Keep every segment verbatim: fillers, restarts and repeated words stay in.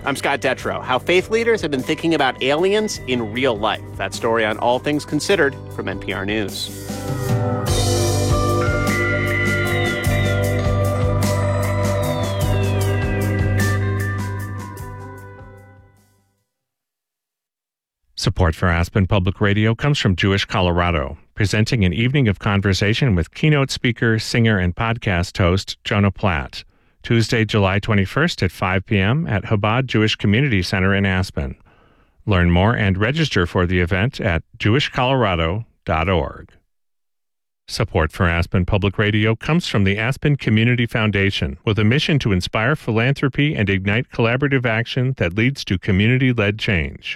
I'm Scott Detrow. How faith leaders have been thinking about aliens in real life. That story on All Things Considered from N P R News. Support for Aspen Public Radio comes from Jewish Colorado, presenting an evening of conversation with keynote speaker, singer, and podcast host Jonah Platt, Tuesday, July twenty-first at five p.m. at Chabad Jewish Community Center in Aspen. Learn more and register for the event at jewish colorado dot org. Support for Aspen Public Radio comes from the Aspen Community Foundation, with a mission to inspire philanthropy and ignite collaborative action that leads to community-led change.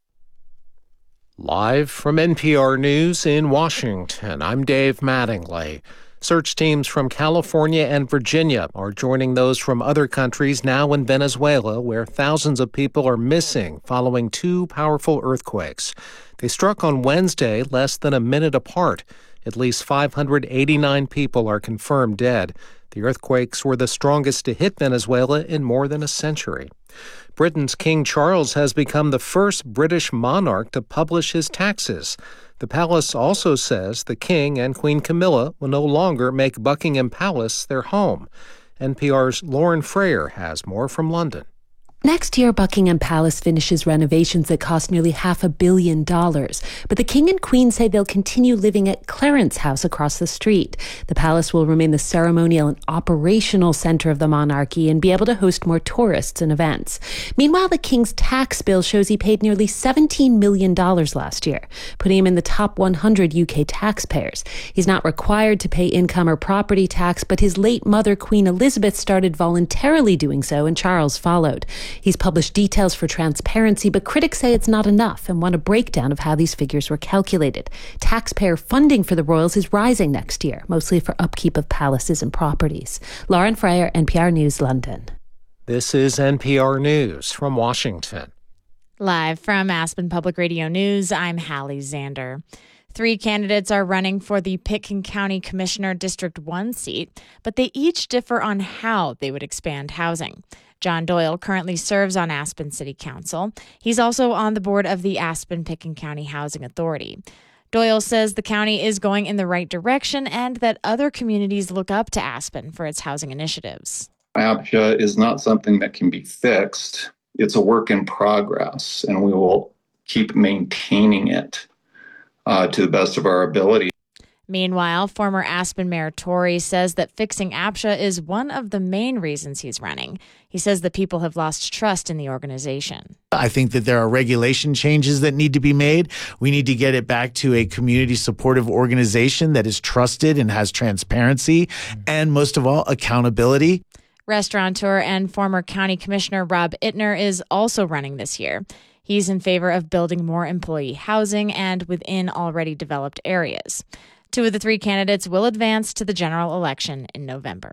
Live from N P R News in Washington, I'm Dave Mattingly. Search teams from California and Virginia are joining those from other countries now in Venezuela, where thousands of people are missing following two powerful earthquakes. They struck on Wednesday, less than a minute apart. At least five hundred eighty-nine people are confirmed dead. The earthquakes were the strongest to hit Venezuela in more than a century. Britain's King Charles has become the first British monarch to publish his taxes. The palace also says the king and Queen Camilla will no longer make Buckingham Palace their home. N P R's Lauren Frayer has more from London. Next year, Buckingham Palace finishes renovations that cost nearly half a billion dollars. But the King and Queen say they'll continue living at Clarence House across the street. The palace will remain the ceremonial and operational center of the monarchy and be able to host more tourists and events. Meanwhile, the King's tax bill shows he paid nearly seventeen million dollars last year, putting him in the top one hundred U K taxpayers. He's not required to pay income or property tax, but his late mother, Queen Elizabeth, started voluntarily doing so, and Charles followed. He's published details for transparency, but critics say it's not enough and want a breakdown of how these figures were calculated. Taxpayer funding for the royals is rising next year, mostly for upkeep of palaces and properties. Lauren Frayer, N P R News, London. This is N P R News from Washington. Live from Aspen Public Radio News, I'm Hallie Zander. Three candidates are running for the Pitkin County Commissioner District one seat, but they each differ on how they would expand housing. John Doyle currently serves on Aspen City Council. He's also on the board of the Aspen-Pitkin County Housing Authority. Doyle says the county is going in the right direction and that other communities look up to Aspen for its housing initiatives. APSHA is not something that can be fixed. It's a work in progress, and we will keep maintaining it uh, to the best of our ability. Meanwhile, former Aspen Mayor Tory says that fixing APSHA is one of the main reasons he's running. He says the people have lost trust in the organization. I think that there are regulation changes that need to be made. We need to get it back to a community supportive organization that is trusted and has transparency and, most of all, accountability. Restaurateur and former county commissioner Rob Ittner is also running this year. He's in favor of building more employee housing and within already developed areas. Two of the three candidates will advance to the general election in November.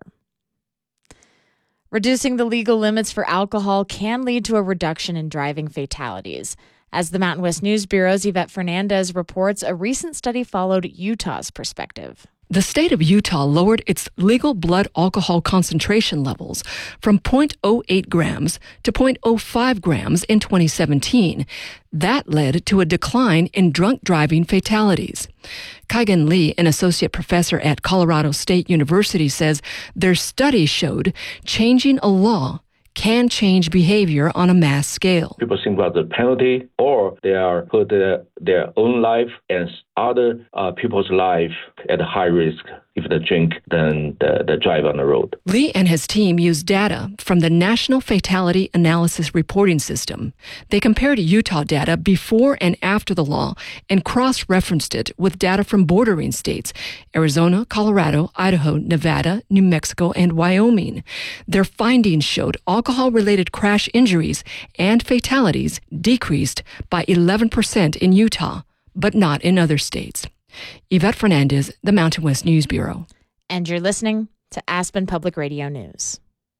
Reducing the legal limits for alcohol can lead to a reduction in driving fatalities. As the Mountain West News Bureau's Yvette Fernandez reports, a recent study followed Utah's perspective. The state of Utah lowered its legal blood alcohol concentration levels from zero point zero eight grams to zero point zero five grams in twenty seventeen. That led to a decline in drunk driving fatalities. Kaigan Lee, an associate professor at Colorado State University, says their study showed changing a law can change behavior on a mass scale. People think about the penalty, or they are put their, their own life and other uh, people's life at high risk if they drink than the, the drive on the road. Lee and his team used data from the National Fatality Analysis Reporting System. They compared Utah data before and after the law and cross-referenced it with data from bordering states, Arizona, Colorado, Idaho, Nevada, New Mexico, and Wyoming. Their findings showed alcohol-related crash injuries and fatalities decreased by eleven percent in Utah, but not in other states. Yvette Fernandez, the Mountain West News Bureau. And you're listening to Aspen Public Radio News.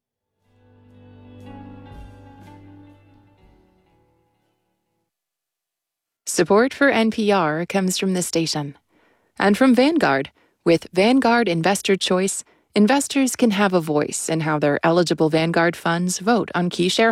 Support for N P R comes from the station and from Vanguard. With Vanguard Investor Choice, investors can have a voice in how their eligible Vanguard funds vote on key share